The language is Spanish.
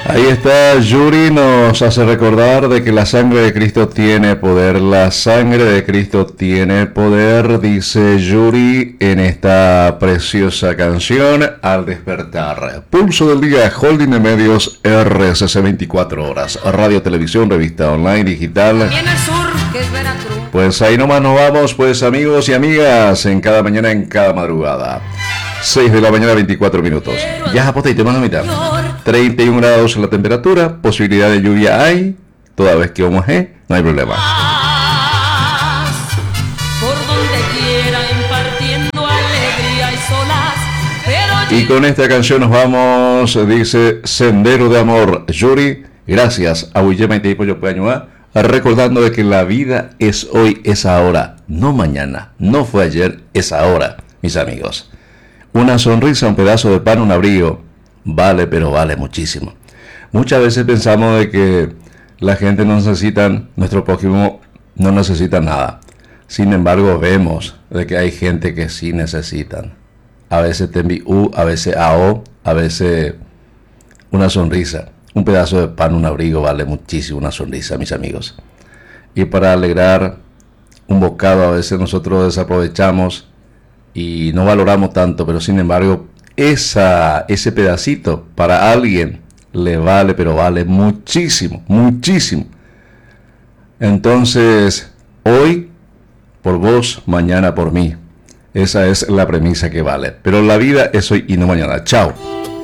Ahí está, Yuri nos hace recordar de que la sangre de Cristo tiene poder, la sangre de Cristo tiene poder, dice Yuri en esta preciosa canción Al despertar. Pulso del día, Holding de Medios, RCC 24 horas, radio, televisión, revista online, digital. En el sur, que es Veracruz. Pues ahí nomás nos vamos, pues amigos y amigas, en cada mañana, en cada madrugada. 6 de la mañana, 24 minutos. Ya Zapote, te mando a mitad. 31 grados la temperatura, posibilidad de lluvia hay, toda vez que vamos no hay problema. Por donde quiera impartiendo alegría y solas, pero y con esta canción nos vamos, dice Sendero de Amor. Yuri, gracias a Willema y Teipo yo puedo ayudar, recordando de que la vida es hoy, es ahora, no mañana, no fue ayer, es ahora, mis amigos. Una sonrisa, un pedazo de pan, un abrigo, vale, pero vale muchísimo. Muchas veces pensamos de que la gente no necesita, nuestro prójimo no necesita nada. Sin embargo, vemos de que hay gente que sí necesitan. A veces TMBU, a veces AO, a veces una sonrisa. Un pedazo de pan, un abrigo, vale muchísimo una sonrisa, mis amigos. Y para alegrar un bocado, a veces nosotros desaprovechamos y no valoramos tanto, pero sin embargo, ese pedacito para alguien le vale, pero vale muchísimo, muchísimo. Entonces, hoy por vos, mañana por mí. Esa es la premisa que vale. Pero la vida es hoy y no mañana. Chao.